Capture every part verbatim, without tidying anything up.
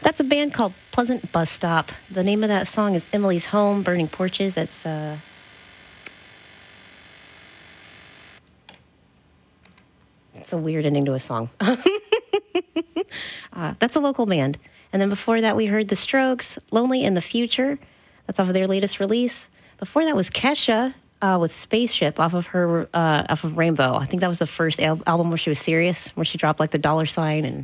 that's a band called Pleasant Bus Stop. The name of that song is Emily's Home, Burning Porches. That's uh, it's a weird ending to a song. uh, that's a local band. And then before that, we heard The Strokes, Lonely in the Future. That's off of their latest release. Before that was Kesha uh, with Spaceship off of her uh, off of Rainbow. I think that was the first al- album where she was serious, where she dropped like the dollar sign and.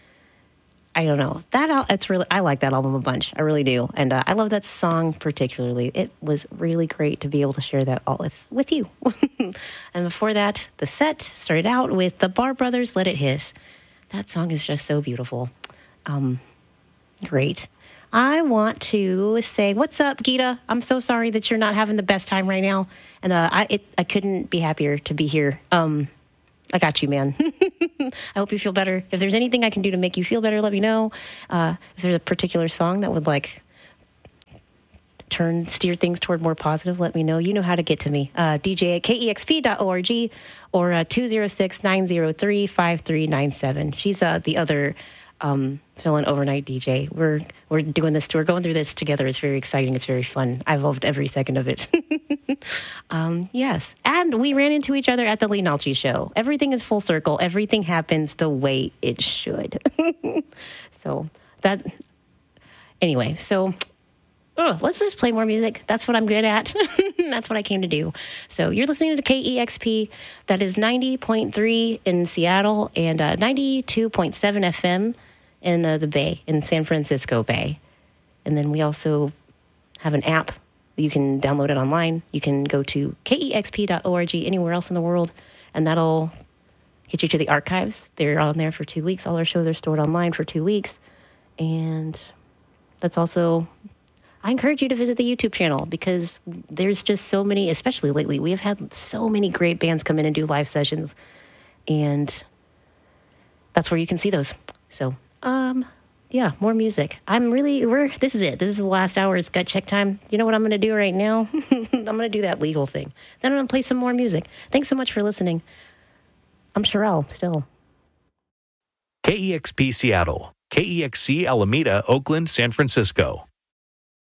I don't know. That al- it's really I like that album a bunch. I really do. And uh, I love that song particularly. It was really great to be able to share that all with, with you. And before that, the set started out with the Bar Brothers, Let It Hiss. That song is just so beautiful. Um, great. I want to say, what's up, Gita? I'm so sorry that you're not having the best time right now. And uh, I it, I couldn't be happier to be here. Um, I got you, man. I hope you feel better. If there's anything I can do to make you feel better, let me know. Uh, if there's a particular song that would like turn, steer things toward more positive, let me know. You know how to get to me. Uh, D J at K E X P dot org or uh, two oh six, nine oh three, five three nine seven. She's uh, the other um, fill-in overnight D J. We're we're doing this, we're going through this together. It's very exciting. It's very fun. I loved every second of it. um, yes. And we ran into each other at the Lee Nalchi show. Everything is full circle. Everything happens the way it should. So that, anyway, so oh, let's just play more music. That's what I'm good at. That's what I came to do. So you're listening to K E X P. That is ninety point three in Seattle and uh, ninety-two point seven F M in uh, the Bay, in San Francisco Bay. And then we also have an app. You can download it online. You can go to K E X P dot org anywhere else in the world, and that'll get you to the archives. They're on there for two weeks. All our shows are stored online for two weeks. And that's also, I encourage you to visit the YouTube channel because there's just so many, especially lately, we have had so many great bands come in and do live sessions. And that's where you can see those. So, um... yeah, more music. I'm really, we're, this is it. This is the last hour. It's gut check time. You know what I'm going to do right now? I'm going to do that legal thing. Then I'm going to play some more music. Thanks so much for listening. I'm Sherelle, still. K E X P Seattle, K E X C Alameda, Oakland, San Francisco.